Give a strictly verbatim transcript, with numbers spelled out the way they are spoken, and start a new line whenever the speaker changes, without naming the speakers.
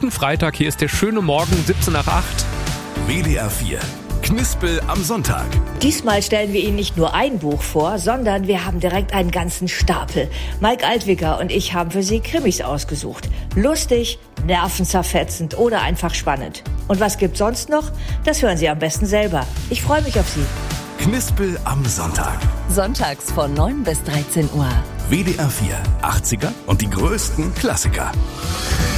guten Freitag. Hier ist der schöne Morgen, siebzehn nach acht.
W D R vier. Knispel am Sonntag.
Diesmal stellen wir Ihnen nicht nur ein Buch vor, sondern wir haben direkt einen ganzen Stapel. Mike Altwicker und ich haben für Sie Krimis ausgesucht. Lustig, nervenzerfetzend oder einfach spannend. Und was gibt's sonst noch? Das hören Sie am besten selber. Ich freue mich auf Sie.
Knispel am Sonntag.
Sonntags von neun bis dreizehn Uhr.
W D R vier. achtziger und die größten Klassiker.